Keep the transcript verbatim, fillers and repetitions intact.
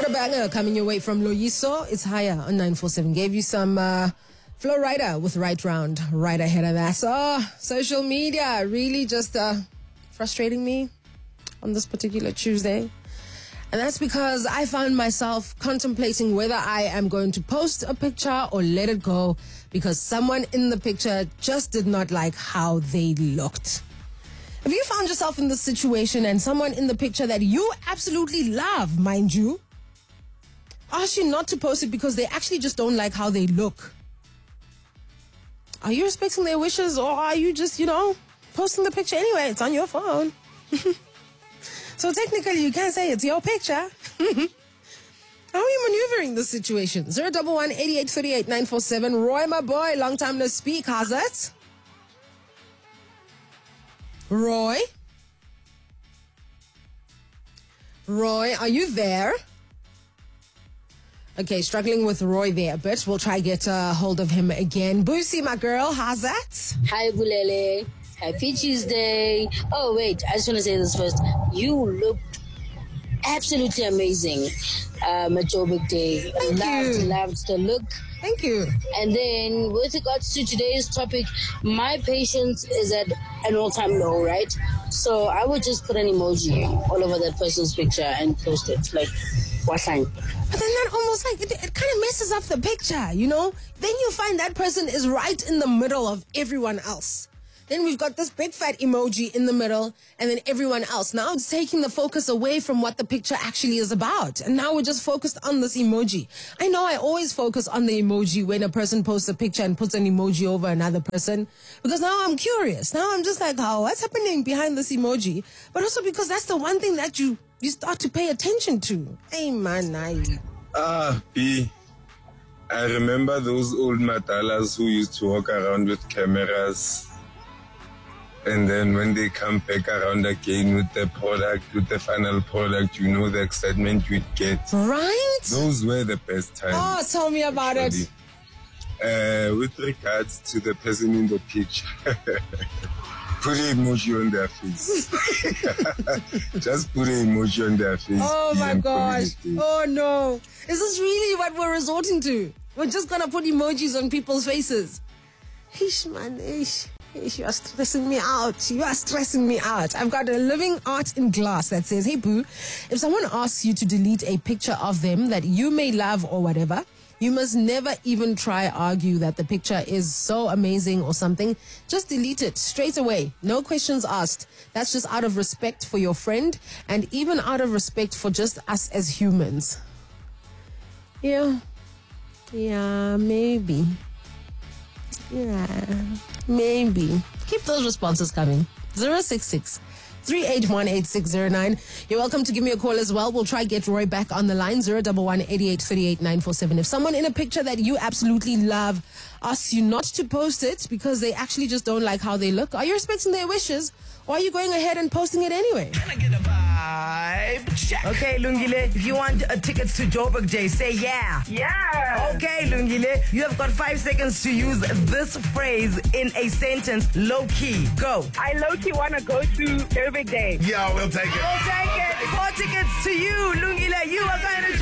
Extra banger coming your way from Loyiso. It's higher on nine four seven. Gave you some uh, Flow Rider with Right Round right ahead of that. So, social media really just uh, frustrating me on this particular Tuesday. And that's because I found myself contemplating whether I am going to post a picture or let it go because someone in the picture just did not like how they looked. Have you found yourself in this situation and someone in the picture that you absolutely love, mind you, ask you not to post it because they actually just don't like how they look? Are you respecting their wishes, or are you just, you know, posting the picture anyway? It's on your phone. So technically you can't say it's your picture. How are you maneuvering this situation? zero one one, eight eight three eight, nine four seven. Roy, my boy, long time no speak. How's it? Roy? Roy, are you there? Okay, struggling with Roy there a bit. We'll try get a hold of him again. Boosie, my girl, how's that? Hi, Bulele. Happy Tuesday. Oh, wait, I just want to say this first. You looked absolutely amazing um, at your big day. Thank loved, you. loved the look. Thank you. And then with regards to today's topic, my patience is at an all-time low, right? So I would just put an emoji all over that person's picture and post it. Like, what's fine. But then that almost like, it, it kind of messes up the picture, you know? Then you find that person is right in the middle of everyone else. Then we've got this big fat emoji in the middle and then everyone else. Now it's taking the focus away from what the picture actually is about. And now we're just focused on this emoji. I know I always focus on the emoji when a person posts a picture and puts an emoji over another person. Because now I'm curious. Now I'm just like, oh, what's happening behind this emoji? But also because that's the one thing that you, you start to pay attention to. Hey, man, I... Ah, B. I remember those old Matalas who used to walk around with cameras. And then when they come back around again with the product, with the final product, you know the excitement you'd get. Right? Those were the best times. Oh, tell me about actually. it. Uh, with regards to the person in the picture, put an emoji on their face. Just put an emoji on their face. Oh my gosh. Community. Oh no. Is this really what we're resorting to? We're just gonna put emojis on people's faces. Ish, man, ish. You are stressing me out. You are stressing me out. I've got a living art in glass that says, hey, boo, if someone asks you to delete a picture of them that you may love or whatever, you must never even try argue that the picture is so amazing or something. Just delete it straight away. No questions asked. That's just out of respect for your friend and even out of respect for just us as humans. Yeah. Yeah, maybe. Yeah, maybe. Keep those responses coming. zero six six, three eight one, eight six zero nine. You're welcome to give me a call as well. We'll try get Roy back on the line. zero one one, eight eight three eight, nine four seven. If someone in a picture that you absolutely love asks you not to post it because they actually just don't like how they look, are you respecting their wishes or are you going ahead and posting it anyway? Can I get a vibe check? Okay, Lungile, if you want uh, tickets to Joburg Day, say yeah. Yeah. Okay, Lungile, you have got five seconds to use this phrase in a sentence. Low key, go. I low-key want to go to Joburg Day. Yeah, we'll take it. We'll take it. Four tickets to you, Lungile. You are going to